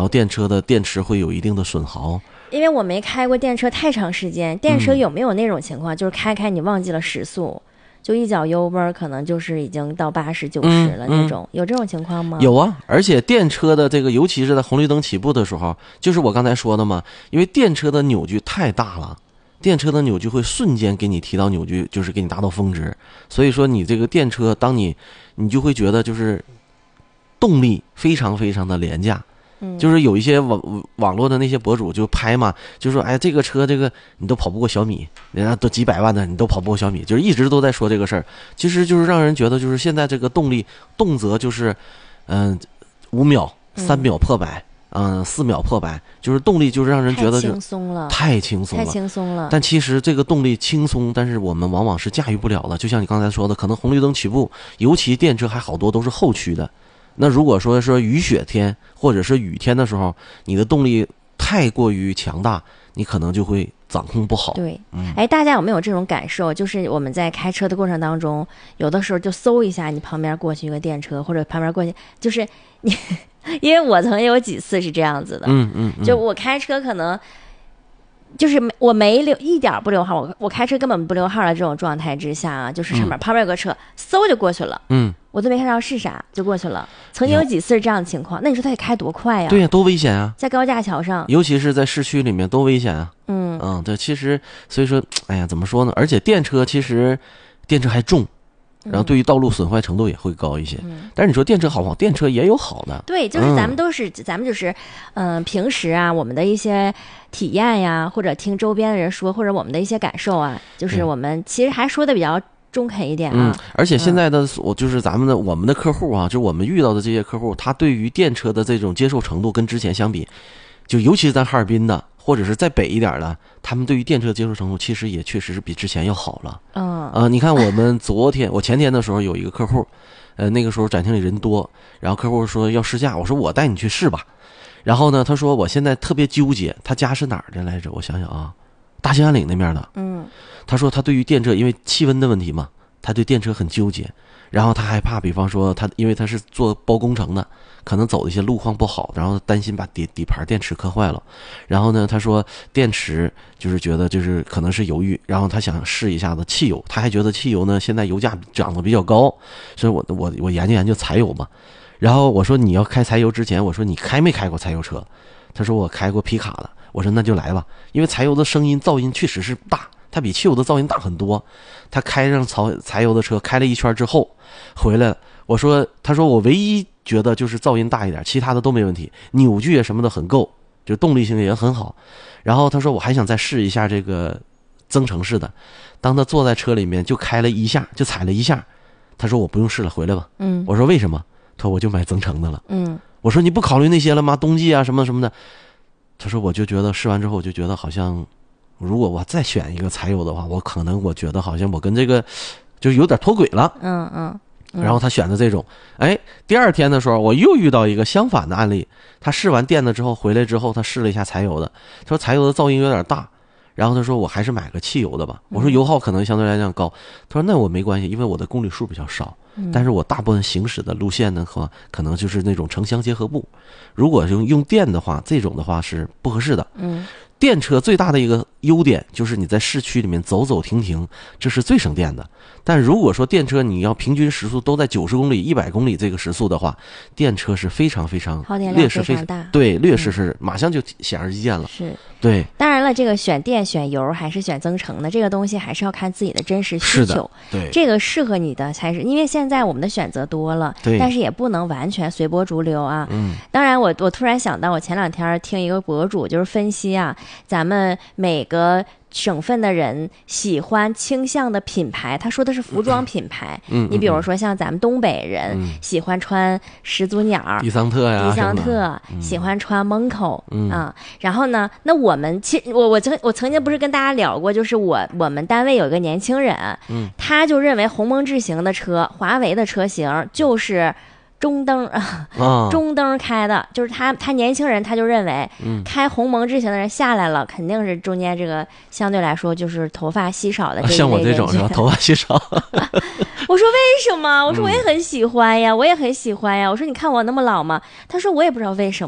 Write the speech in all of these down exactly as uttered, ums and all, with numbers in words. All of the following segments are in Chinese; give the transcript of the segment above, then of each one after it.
后电车的电池会有一定的损耗。 因为我没开过电车太长时间，电车有没有那种情况，嗯、就是开开你忘记了时速，就一脚油门可能就是已经到八十九十了那种、嗯嗯、有这种情况吗？ 有啊，而且电车的这个尤其是在红绿灯起步的时候，就是我刚才说的嘛，因为电车的扭矩太大了，电车的扭矩会瞬间给你提到扭矩，就是给你达到峰值，所以说你这个电车当你你就会觉得就是动力非常非常的廉价。就是有一些网网络的那些博主就拍嘛，就说哎，这个车这个你都跑不过小米，人家都几百万的你都跑不过小米，就是一直都在说这个事儿。其实就是让人觉得就是现在这个动力动辄就是嗯五秒三秒破百，嗯四秒破百，就是动力就是让人觉得就太轻松了， 太轻松了， 太轻松了。 但其实这个动力轻松，但是我们往往是驾驭不了的。就像你刚才说的，可能红绿灯起步，尤其电车还好多都是后驱的。那如果说说雨雪天或者是雨天的时候，你的动力太过于强大，你可能就会掌控不好。 对，哎，大家有没有这种感受？就是我们在开车的过程当中，有的时候就搜一下，你旁边过去一个电车，或者旁边过去，就是你，因为我曾经有几次是这样子的， 嗯嗯，嗯就我开车可能。就是我没留一点不留号，我我开车根本不留号的这种状态之下啊，就是上面、嗯、旁边有个车，嗖就过去了，嗯，我都没看到是啥就过去了。曾经有几次是这样的情况，那你说他得开多快呀？ 对呀，多危险啊！在高架桥上， 尤其是在市区里面，多危险啊！嗯嗯，对，其实所以说，哎呀，怎么说呢？而且电车其实电车还重。然后对于道路损坏程度也会高一些，嗯、但是你说电车好不好？电车也有好的。 对，就是咱们都是，嗯、咱们就是，嗯、呃，平时啊，我们的一些体验呀，或者听周边的人说，或者我们的一些感受啊，就是我们其实还说的比较中肯一点啊。 嗯，而且现在的我、嗯、就是咱们的我们的客户啊，就我们遇到的这些客户，他对于电车的这种接受程度跟之前相比，就尤其是在哈尔滨的。或者是再北一点的，他们对于电车接受程度其实也确实是比之前要好了。嗯，呃，你看我们昨天我前天的时候有一个客户，呃，那个时候展厅里人多，然后客户说要试驾，我说我带你去试吧。然后呢，他说我现在特别纠结，他家是哪儿的来着？我想想啊，大兴安岭那边的。嗯，他说他对于电车，因为气温的问题嘛，他对电车很纠结。然后他害怕，比方说他因为他是做包工程的，可能走的一些路况不好，然后担心把底底盘电池磕坏了。然后呢，他说电池就是觉得就是可能是犹豫，然后他想试一下子汽油，他还觉得汽油呢现在油价涨得比较高，所以我我我研究研究柴油嘛。然后我说你要开柴油之前，我说你开没开过柴油车？他说我开过皮卡的。我说那就来吧，因为柴油的声音噪音确实是大。它比汽油的噪音大很多，他开上柴柴油的车开了一圈之后回来，我说他说我唯一觉得就是噪音大一点，其他的都没问题，扭矩什么的很够，就动力性也很好。然后他说我还想再试一下这个增程式的，当他坐在车里面就开了一下，就踩了一下，他说我不用试了，回来吧。嗯，我说为什么？他说我就买增程的了。嗯，我说你不考虑那些了吗？冬季啊什么什么的。他说我就觉得试完之后我就觉得好像。如果我再选一个柴油的话，我可能我觉得好像我跟这个就是有点脱轨了。嗯嗯。然后他选的这种，哎，第二天的时候我又遇到一个相反的案例，他试完电的之后回来之后，他试了一下柴油的，他说柴油的噪音有点大，然后他说我还是买个汽油的吧。我说油耗可能相对来讲高，他说那我没关系，因为我的公里数比较少，但是我大部分行驶的路线呢可可能就是那种城乡结合部，如果用用电的话，这种的话是不合适的。嗯。电车最大的一个优点就是你在市区里面走走停停，这是最省电的。但如果说电车你要平均时速都在九十公里、一百公里这个时速的话，电车是非常非常劣势非常大，对，劣势是马上就显而易见了。是，对。当然了，这个选电、选油还是选增程的这个东西，还是要看自己的真实需求。对，这个适合你的才是，因为现在我们的选择多了，对，但是也不能完全随波逐流啊。嗯。当然我，我我突然想到，我前两天听一个博主就是分析啊。咱们每个省份的人喜欢倾向的品牌，他说的是服装品牌。嗯，你比如说像咱们东北人、嗯、喜欢穿始祖鸟、 迪桑特呀、 迪桑特，嗯、喜欢穿蒙口、嗯、啊。然后呢，那我们其我我曾我曾经不是跟大家聊过，就是我我们单位有一个年轻人，嗯，他就认为鸿蒙智行的车、华为的车型就是中灯啊，中灯开的，就是他他年轻人他就认为，嗯，开鸿蒙智行的人下来了，肯定是中间这个相对来说就是头发稀少的这一类人群。 像我这种是吧？头发稀少。 我说为什么？我说我也很喜欢呀，嗯、我也很喜欢呀。我说你看我那么老吗？他说我也不知道为什么。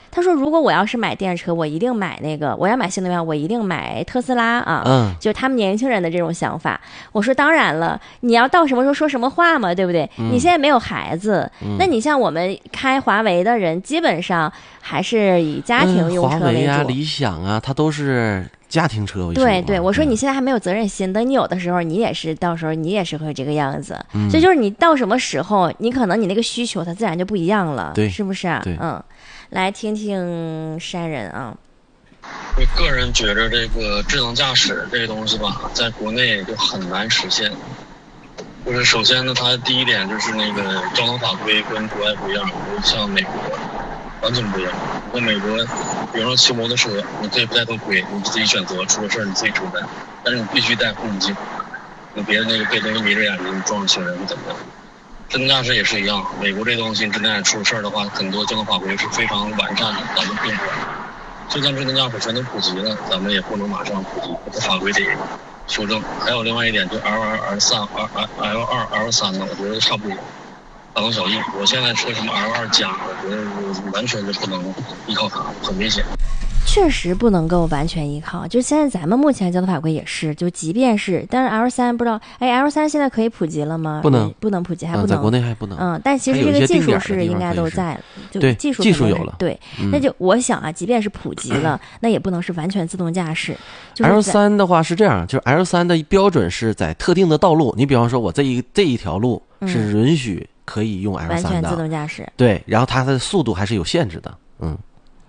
他说如果我要是买电车，我一定买那个，我要买新能源，我一定买特斯拉啊。 嗯， 就是他们年轻人的这种想法。我说当然了，你要到什么时候说什么话嘛，对不对？嗯、你现在没有孩子、嗯，那你像我们开华为的人，基本上还是以家庭用车为主。嗯、华为啊、理想啊，它都是家庭车为主。 对对，我说你现在还没有责任心，等你有的时候，你也是到时候你也是会这个样子。嗯、所以就是你到什么时候，你可能你那个需求它自然就不一样了， 对， 是不是啊？ 对， 嗯，来听听山人啊。 我个人觉得这个智能驾驶这个东西吧，在国内就很难实现。就是首先呢，它第一点就是那个交通法规跟国外不一样，像美国完全不一样。在美国，比如说骑摩托车，你可以不戴头盔，你自己选择，出了事儿你自己承担，但是你必须戴护目镜，你别那个被东西迷着眼睛撞上行人怎么样。智能驾驶也是一样，美国这东西真的出事儿的话，很多交通法规是非常完善的，咱们并不完。就算智能驾驶全都普及了，咱们也不能马上普及，这法规得修正。还有另外一点，就 L 二、L 三、L 二、L 三呢，我觉得差不多，大同小异。我现在车什么 L 二加，我觉得完全就不能依靠它，很危险。 确实不能够完全依靠，就现在咱们目前交通法规也是，就即便是，但是 L 三不知道，哎 ，L 三现在可以普及了吗？ 不能， 不能普及，还不能， 嗯、在国内还不能。 嗯，但其实这个技术是应该都在，就技术技术有了。 对、嗯，那就我想啊，即便是普及了，嗯、那也不能是完全自动驾驶。就是、 L 三的话是这样，就是 L 三的标准是在特定的道路，你比方说我这一这一条路是允许可以用 L 三的、 嗯、完全自动驾驶。 对，然后它的速度还是有限制的，嗯。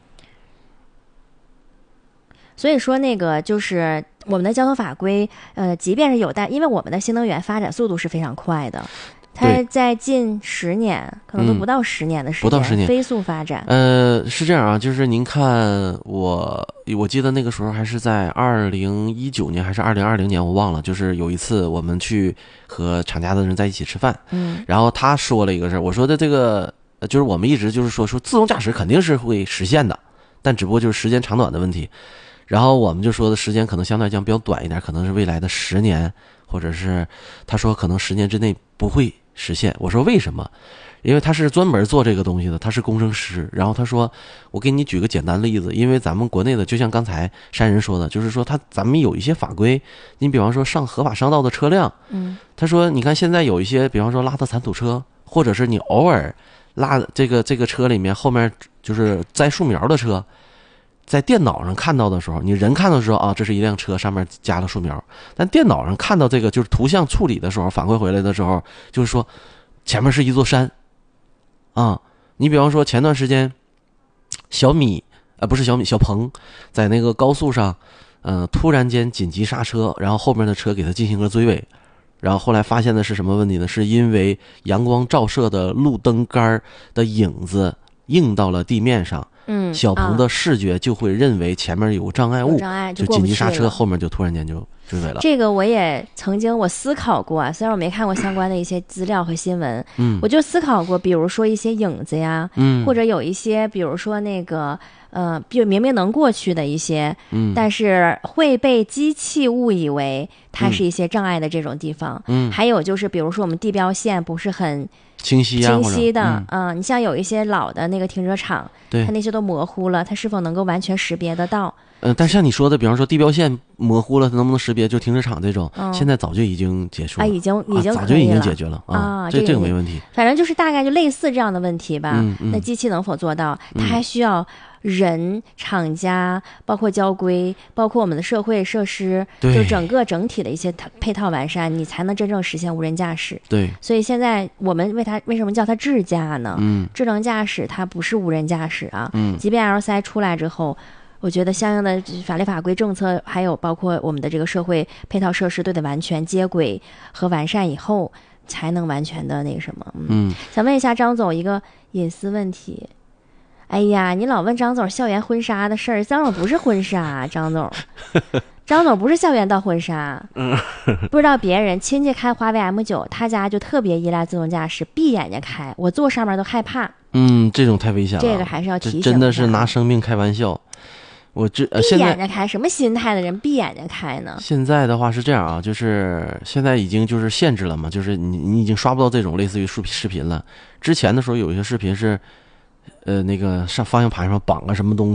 所以说，那个就是我们的交通法规，呃，即便是有待，因为我们的新能源发展速度是非常快的，它在近十年，可能都不到十年的时间， 嗯、不到十年飞速发展。 呃，是这样啊，就是您看我，我记得那个时候还是在二零一九年还是二零二零年，我忘了，就是有一次我们去和厂家的人在一起吃饭， 嗯， 然后他说了一个事儿，我说的这个，就是我们一直就是说说自动驾驶肯定是会实现的，但只不过就是时间长短的问题。然后我们就说的时间可能相对来讲比较短一点，可能是未来的十年，或者是他说可能十年之内不会实现。我说为什么？因为他是专门做这个东西的，他是工程师。然后他说，我给你举个简单例子，因为咱们国内的就像刚才山人说的，就是说他咱们有一些法规，你比方说上合法商道的车辆， 嗯， 他说你看现在有一些，比方说拉的铲土车，或者是你偶尔拉这个这个车里面后面就是栽树苗的车。在电脑上看到的时候，你人看到的时候啊，这是一辆车，上面加了树苗。但电脑上看到这个就是图像处理的时候，反馈回来的时候，就是说前面是一座山啊。你比方说前段时间小米呃不是小米小鹏在那个高速上，呃突然间紧急刹车，然后后面的车给他进行了追尾，然后后来发现的是什么问题呢？是因为阳光照射的路灯杆的影子映到了地面上。 嗯， 小鹏的视觉就会认为前面有障碍物， 障碍就紧急刹车，后面就突然间就追尾了。 这个我也曾经我思考过啊，虽然我没看过相关的一些资料和新闻， 嗯， 我就思考过，比如说一些影子呀， 嗯， 或者有一些，比如说那个呃，比如明明能过去的一些， 嗯， 但是会被机器误以为它是一些障碍的这种地方， 嗯， 还有就是比如说我们地标线不是很。 清晰啊， 清晰的， 嗯、 呃，你像有一些老的那个停车场， 对， 它那些都模糊了，它是否能够完全识别得到？ 嗯、呃，但像你说的，比方说地标线模糊了，它能不能识别？就停车场这种， 嗯、 现在早就已经结束了， 啊，已经已经、 啊、早就已经解决了啊， 啊这这个没问题。 反正就是大概就类似这样的问题吧。 嗯嗯、 那机器能否做到？它还需要人、厂家，包括交规，包括我们的社会设施，就整个整体的一些配套完善，你才能真正实现无人驾驶。 对， 所以现在我们为它为什么叫它智驾呢？ 嗯， 智能驾驶它不是无人驾驶啊。 嗯， 即便 L 三出来之后。我觉得相应的法律法规政策，还有包括我们的这个社会配套设施都得完全接轨和完善以后，才能完全的那个什么。 嗯， 想问一下张总一个隐私问题。哎呀，你老问张总校园婚纱的事儿，张总不是婚纱，张总，张总不是校园到婚纱。 嗯， 不知道别人亲戚开华为 M 九，他家就特别依赖自动驾驶，闭眼睛开，我坐上面都害怕。 嗯，这种太危险了， 这个还是要提醒。 真的是拿生命开玩笑。我这、呃、 闭眼睛开，什么心态的人闭眼睛开呢？ 现在的话是这样啊，就是现在已经就是限制了嘛，就是你你已经刷不到这种类似于视视频了。之前的时候有一些视频是呃那个上方向盘上绑个什么东